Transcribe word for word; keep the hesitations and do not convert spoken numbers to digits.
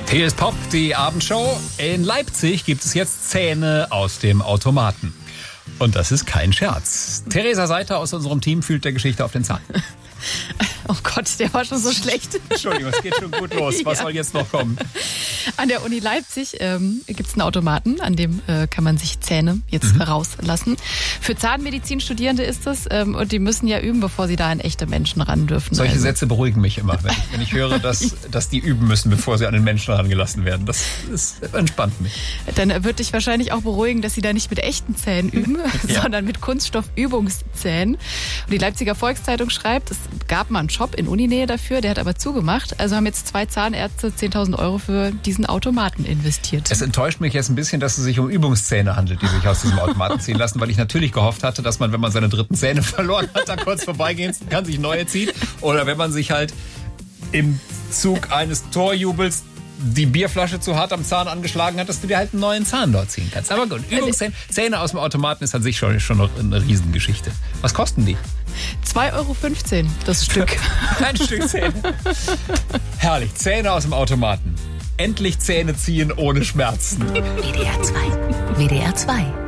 Hier ist Pop, die Abendshow. In Leipzig gibt es jetzt Zähne aus dem Automaten. Und das ist kein Scherz. Theresa Seiter aus unserem Team fühlt der Geschichte auf den Zahn. Oh Gott, der war schon so schlecht. Entschuldigung, es geht schon gut los. Was ja. soll jetzt noch kommen? An der Uni Leipzig ähm, gibt es einen Automaten, an dem äh, kann man sich Zähne jetzt mhm. rauslassen. Für Zahnmedizinstudierende ist das ähm, und die müssen ja üben, bevor sie da an echte Menschen ran dürfen. Solche also. Sätze beruhigen mich immer, wenn ich, wenn ich höre, dass, dass die üben müssen, bevor sie an den Menschen rangelassen werden. Das, das entspannt mich. Dann wird dich wahrscheinlich auch beruhigen, dass sie da nicht mit echten Zähnen üben, ja. sondern mit Kunststoffübungszähnen. Und die Leipziger Volkszeitung schreibt, es gab mal einen Shop in Uninähe dafür, der hat aber zugemacht. Also haben jetzt zwei Zahnärzte zehntausend Euro für diesen Automaten investiert. Es enttäuscht mich jetzt ein bisschen, dass es sich um Übungszähne handelt, die sich aus diesem Automaten ziehen lassen, weil ich natürlich gehofft hatte, dass man, wenn man seine dritten Zähne verloren hat, da kurz vorbeigehen kann, sich neue zieht. Oder wenn man sich halt im Zug eines Torjubels die Bierflasche zu hart am Zahn angeschlagen hat, dass du dir halt einen neuen Zahn dort ziehen kannst. Aber gut, Übungszähne Zähne aus dem Automaten ist an sich schon, schon noch eine Riesengeschichte. Was kosten die? zwei Euro fünfzehn das Stück. Ein Stück Zähne. Herrlich, Zähne aus dem Automaten. Endlich Zähne ziehen ohne Schmerzen. W D R zwei. W D R zwei.